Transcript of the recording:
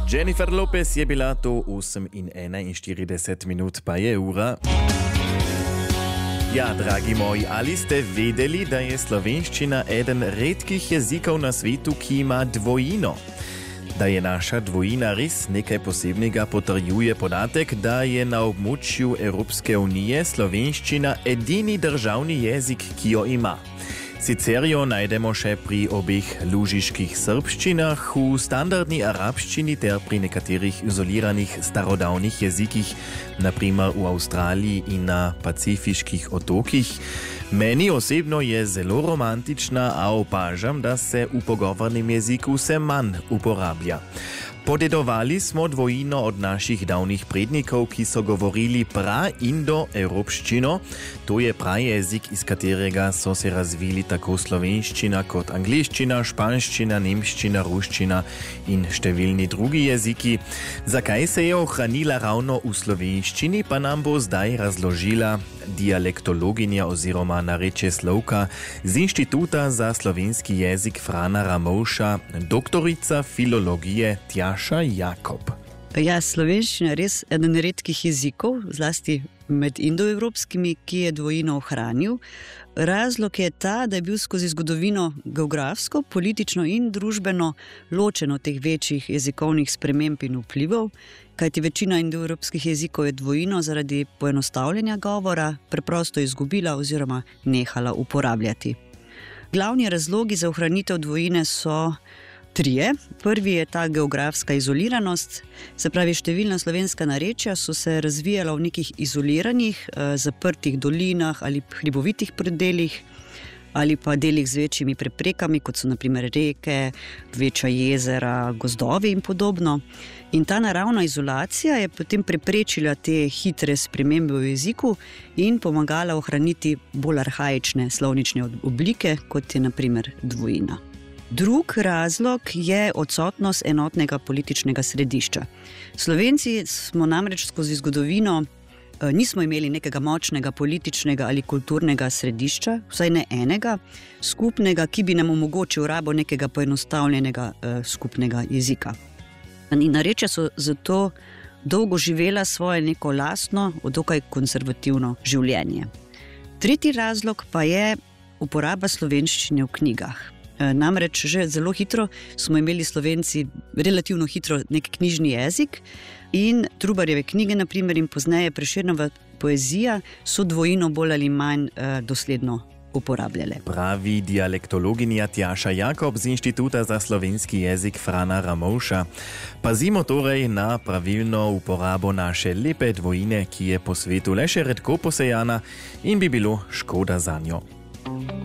Jennifer Lopez je bila to 8:41 minut pa je ura. Ja, dragi moji, ali ste vedeli, da je slovenščina eden redkih jezikov na svetu, ki ima dvojino? Da je naša dvojina res nekaj posebnega, potrjuje podatek, da je na območju Evropske unije slovenščina edini državni jezik, ki jo ima. Sicer jo najdemo še pri obeh lužiških srbščinah, v standardni arabščini ter pri nekaterih izoliranih starodavnih jezikih, naprimer v Avstraliji in na pacifiških otokih. Meni osebno je zelo romantična, a opažam, da se v pogovornem jeziku vse manj uporablja. Podedovali smo dvojino od naših davnih prednikov, ki so govorili pra-indo-evropščino. To je prajezik, iz katerega so se razvili tako slovenščina kot angliščina, španščina, nemščina, ruščina in številni drugi jeziki. Zakaj se je ohranila ravno v slovenščini, pa nam bo zdaj razložila dialektologinja oziroma narečjeslovka z Inštituta za slovenski jezik Frana Ramovša, doktorica filologije Tjaša Jakob. Ja, slovenščina je res eden redkih jezikov, zlasti med indoevropskimi, ki je dvojino ohranil. Razlog je ta, da je bil skozi zgodovino geografsko, politično in družbeno ločen od teh večjih jezikovnih sprememb in vplivov, kajti večina indoevropskih jezikov je dvojino zaradi poenostavljanja govora preprosto izgubila oziroma nehala uporabljati. Glavni razlogi za ohranitev dvojine so trije. Prvi je ta geografska izoliranost, se pravi številna slovenska narečja so se razvijala v nekih izoliranih, zaprtih dolinah ali hribovitih predelih ali pa delih z večjimi preprekami, kot so na primer reke, večja jezera, gozdovi in podobno. In ta naravna izolacija je potem preprečila te hitre spremembe v jeziku in pomagala ohraniti bolj arhaične slovnične oblike, kot je na primer dvojina. Drug razlog je odsotnost enotnega političnega središča. Slovenci smo namreč skozi zgodovino nismo imeli nekega močnega političnega ali kulturnega središča, vsaj ne enega, skupnega, ki bi nam omogočil rabo nekega poenostavljenega skupnega jezika. In narečja so zato dolgo živela svoje neko lastno, dokaj konservativno življenje. Tretji razlog pa je uporaba slovenščine v knjigah. Namreč že zelo hitro smo imeli Slovenci relativno hitro nek knjižni jezik in Trubarjeve knjige, na primer, in pozneje Prešernova poezija so dvojino bolj ali manj dosledno uporabljale. Pravi dialektologinja Tjaša Jakob z Inštituta za slovenski jezik Frana Ramovša. Pazimo torej na pravilno uporabo naše lepe dvojine, ki je po svetu le še redko posejana in bi bilo škoda zanjo.